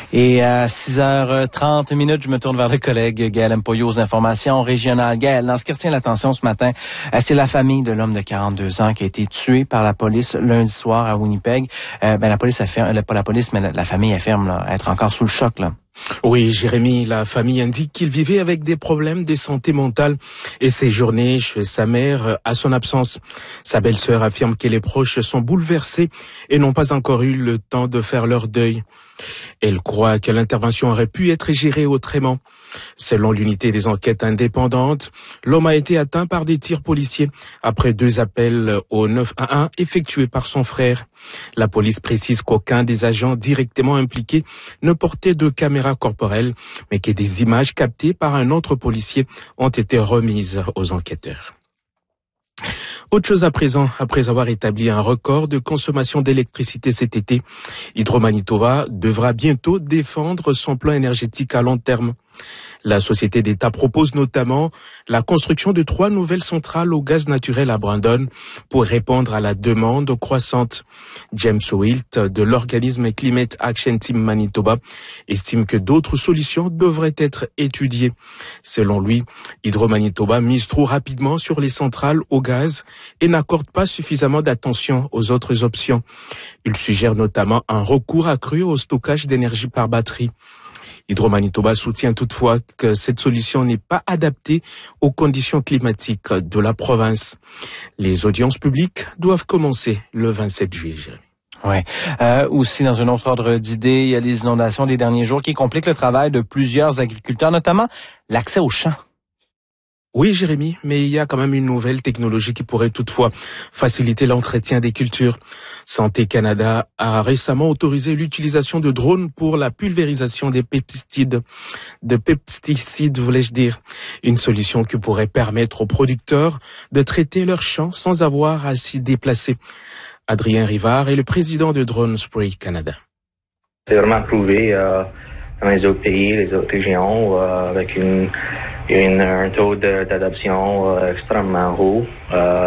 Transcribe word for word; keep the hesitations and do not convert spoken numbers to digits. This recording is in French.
Et à six heures trente minutes, je me tourne vers le collègue Gaël Mpoyo aux informations régionales. Gaël, dans ce qui retient l'attention ce matin, c'est la famille de l'homme de quarante-deux ans qui a été tué par la police lundi soir à Winnipeg. Euh, ben, la police affirme, pas la police, mais la, la famille affirme là, être encore sous le choc, là. Oui, Jérémy, la famille indique qu'il vivait avec des problèmes de santé mentale et séjournait chez sa mère à son absence. Sa belle-sœur affirme que les proches sont bouleversés et n'ont pas encore eu le temps de faire leur deuil. Elle croit que l'intervention aurait pu être gérée autrement. Selon l'unité des enquêtes indépendantes, l'homme a été atteint par des tirs policiers après deux appels au neuf un un effectués par son frère. La police précise qu'aucun des agents directement impliqués ne portait de caméra corporelle, mais que des images captées par un autre policier ont été remises aux enquêteurs. Autre chose à présent, après avoir établi un record de consommation d'électricité cet été, Hydro-Manitoba devra bientôt défendre son plan énergétique à long terme. La société d'État propose notamment la construction de trois nouvelles centrales au gaz naturel à Brandon pour répondre à la demande croissante. James Wilt de l'organisme Climate Action Team Manitoba estime que d'autres solutions devraient être étudiées. Selon lui, Hydro-Manitoba mise trop rapidement sur les centrales au gaz et n'accorde pas suffisamment d'attention aux autres options. Il suggère notamment un recours accru au stockage d'énergie par batterie. Hydro-Manitoba soutient toutefois que cette solution n'est pas adaptée aux conditions climatiques de la province. Les audiences publiques doivent commencer le vingt-sept juillet. Oui. Euh, aussi, dans un autre ordre d'idée, il y a les inondations des derniers jours qui compliquent le travail de plusieurs agriculteurs, notamment l'accès aux champs. Oui, Jérémy, mais il y a quand même une nouvelle technologie qui pourrait toutefois faciliter l'entretien des cultures. Santé Canada a récemment autorisé l'utilisation de drones pour la pulvérisation des pesticides, de pesticides, voulais-je dire. Une solution qui pourrait permettre aux producteurs de traiter leurs champs sans avoir à s'y déplacer. Adrien Rivard est le président de Drone Spray Canada. C'est vraiment prouvé euh, dans les autres pays, les autres régions, euh, avec une, une, un taux de, d'adoption euh, extrêmement haut. Euh,